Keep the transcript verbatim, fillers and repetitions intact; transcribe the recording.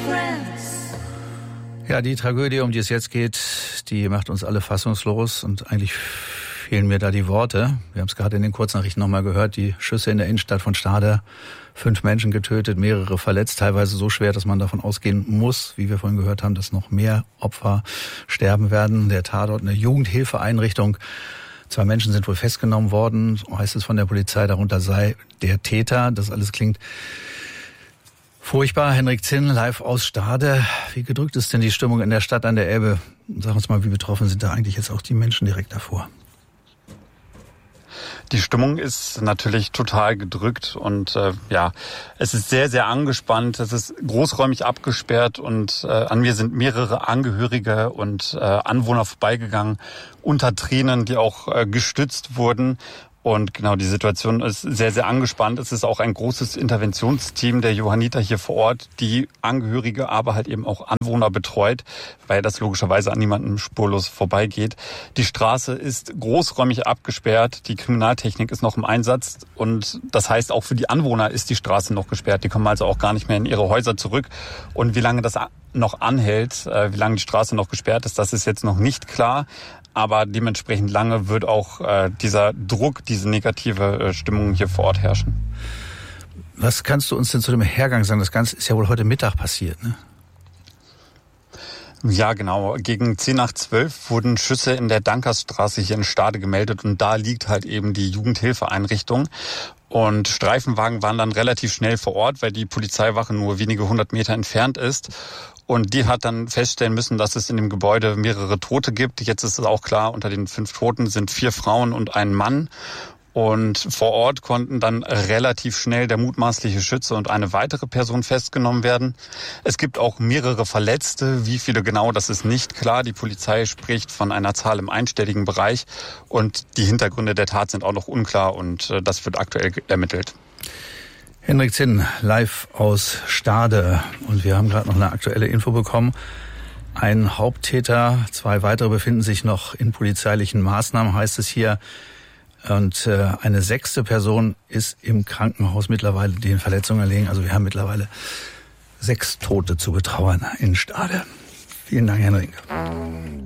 Ja, die Tragödie, um die es jetzt geht, die macht uns alle fassungslos und eigentlich fehlen mir da die Worte. Wir haben es gerade in den Kurznachrichten nochmal gehört, die Schüsse in der Innenstadt von Stade, fünf Menschen getötet, mehrere verletzt, teilweise so schwer, dass man davon ausgehen muss, wie wir vorhin gehört haben, dass noch mehr Opfer sterben werden. Der Tatort, eine Jugendhilfeeinrichtung. Zwei Menschen sind wohl festgenommen worden, so heißt es von der Polizei, darunter sei der Täter. Das alles klingt furchtbar. Henrik Zinn, live aus Stade. Wie gedrückt ist denn die Stimmung in der Stadt an der Elbe? Sag uns mal, wie betroffen sind da eigentlich jetzt auch die Menschen direkt davor? Die Stimmung ist natürlich total gedrückt und äh, ja, es ist sehr, sehr angespannt. Es ist großräumig abgesperrt und äh, an mir sind mehrere Angehörige und äh, Anwohner vorbeigegangen unter Tränen, die auch äh, gestützt wurden. Und genau, die Situation ist sehr, sehr angespannt. Es ist auch ein großes Interventionsteam der Johanniter hier vor Ort, die Angehörige, aber halt eben auch Anwohner betreut, weil das logischerweise an niemandem spurlos vorbeigeht. Die Straße ist großräumig abgesperrt, die Kriminaltechnik ist noch im Einsatz und das heißt, auch für die Anwohner ist die Straße noch gesperrt. Die kommen also auch gar nicht mehr in ihre Häuser zurück. Und wie lange das noch anhält, wie lange die Straße noch gesperrt ist, das ist jetzt noch nicht klar. Aber dementsprechend lange wird auch äh, dieser Druck, diese negative äh, Stimmung hier vor Ort herrschen. Was kannst du uns denn zu dem Hergang sagen? Das Ganze ist ja wohl heute Mittag passiert, ne? Ja, genau. Gegen zehn nach zwölf wurden Schüsse in der Dankersstraße hier in Stade gemeldet und da liegt halt eben die Jugendhilfeeinrichtung. Und Streifenwagen waren dann relativ schnell vor Ort, weil die Polizeiwache nur wenige hundert Meter entfernt ist. Und die hat dann feststellen müssen, dass es in dem Gebäude mehrere Tote gibt. Jetzt ist es auch klar, unter den fünf Toten sind vier Frauen und ein Mann. Und vor Ort konnten dann relativ schnell der mutmaßliche Schütze und eine weitere Person festgenommen werden. Es gibt auch mehrere Verletzte. Wie viele genau, das ist nicht klar. Die Polizei spricht von einer Zahl im einstelligen Bereich. Und die Hintergründe der Tat sind auch noch unklar und das wird aktuell ermittelt. Henrik Zinn, live aus Stade. Und wir haben gerade noch eine aktuelle Info bekommen. Ein Haupttäter, zwei weitere befinden sich noch in polizeilichen Maßnahmen, heißt es hier. Und äh, eine sechste Person ist im Krankenhaus mittlerweile den Verletzungen erlegen. Also wir haben mittlerweile sechs Tote zu betrauern in Stade. Vielen Dank, Henrik.